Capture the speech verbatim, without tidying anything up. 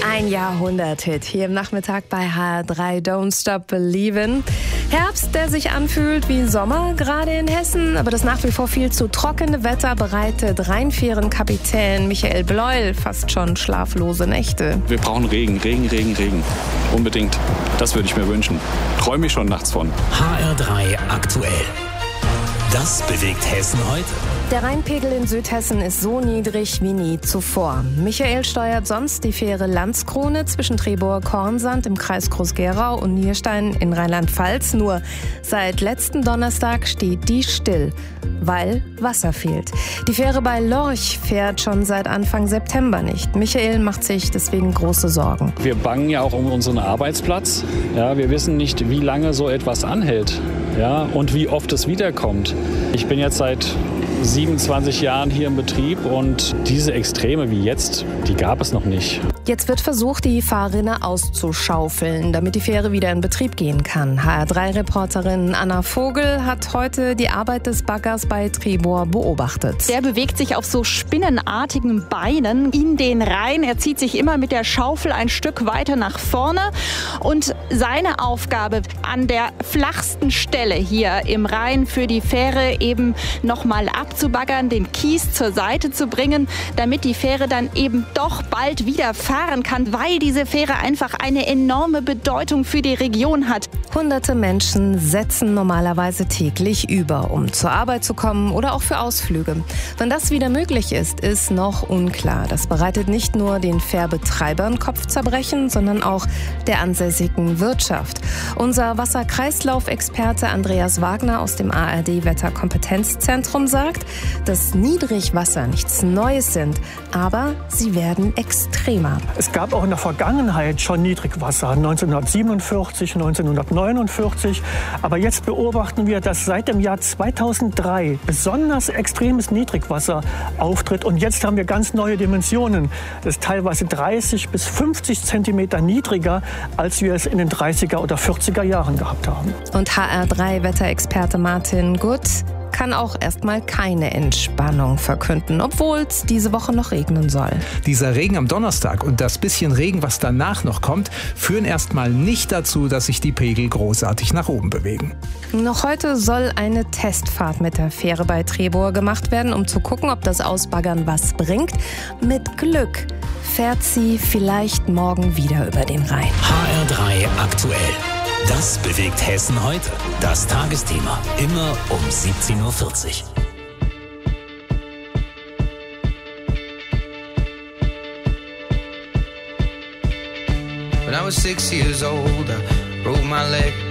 Ein Jahrhundert-Hit hier im Nachmittag bei H R drei, Don't Stop Believin'. Herbst, der sich anfühlt wie Sommer, gerade in Hessen. Aber das nach wie vor viel zu trockene Wetter bereitet Rheinfährenkapitän Michael Bleuel fast schon schlaflose Nächte. Wir brauchen Regen, Regen, Regen, Regen. Unbedingt. Das würde ich mir wünschen. Träume ich schon nachts von. H R drei aktuell. Das bewegt Hessen heute. Der Rheinpegel in Südhessen ist so niedrig wie nie zuvor. Michael steuert sonst die Fähre Landskrone zwischen Trebour-Kornsand im Kreis Groß-Gerau und Nierstein in Rheinland-Pfalz. Nur seit letzten Donnerstag steht die still, weil Wasser fehlt. Die Fähre bei Lorch fährt schon seit Anfang September nicht. Michael macht sich deswegen große Sorgen. Wir bangen ja auch um unseren Arbeitsplatz. Ja, wir wissen nicht, wie lange so etwas anhält, ja, und wie oft es wiederkommt. Ich bin jetzt seit siebenundzwanzig Jahren hier im Betrieb und diese Extreme wie jetzt, die gab es noch nicht. Jetzt wird versucht, die Fahrrinne auszuschaufeln, damit die Fähre wieder in Betrieb gehen kann. H R drei Reporterin Anna Vogel hat heute die Arbeit des Baggers bei Trebour beobachtet. Der bewegt sich auf so spinnenartigen Beinen in den Rhein. Er zieht sich immer mit der Schaufel ein Stück weiter nach vorne. Und seine Aufgabe an der flachsten Stelle hier im Rhein für die Fähre eben nochmal abzubaggern, den Kies zur Seite zu bringen, damit die Fähre dann eben doch bald wieder fahren kann, weil diese Fähre einfach eine enorme Bedeutung für die Region hat. Hunderte Menschen setzen normalerweise täglich über, um zur Arbeit zu kommen oder auch für Ausflüge. Wann das wieder möglich ist, ist noch unklar. Das bereitet nicht nur den Fährbetreibern Kopfzerbrechen, sondern auch der ansässigen Wirtschaft. Unser Wasserkreislaufexperte Andreas Wagner aus dem A R D-Wetterkompetenzzentrum sagt, dass Niedrigwasser nichts Neues sind, aber sie werden extremer. Es gab auch in der Vergangenheit schon Niedrigwasser, neunzehnhundertsiebenundvierzig, neunzehnhundertneunundvierzig. Aber jetzt beobachten wir, dass seit dem Jahr zweitausenddrei besonders extremes Niedrigwasser auftritt. Und jetzt haben wir ganz neue Dimensionen. Das ist teilweise dreißig bis fünfzig Zentimeter niedriger, als wir es in den dreißiger oder vierziger Jahren gehabt haben. Und H R drei Wetterexperte Martin Gutt kann auch erstmal keine Entspannung verkünden, obwohl es diese Woche noch regnen soll. Dieser Regen am Donnerstag und das bisschen Regen, was danach noch kommt, führen erstmal nicht dazu, dass sich die Pegel großartig nach oben bewegen. Noch heute soll eine Testfahrt mit der Fähre bei Trebour gemacht werden, um zu gucken, ob das Ausbaggern was bringt. Mit Glück fährt sie vielleicht morgen wieder über den Rhein. H R drei aktuell. Das bewegt Hessen heute. Das Tagesthema. Immer um siebzehn Uhr vierzig. When I was six years old, I broke my leg.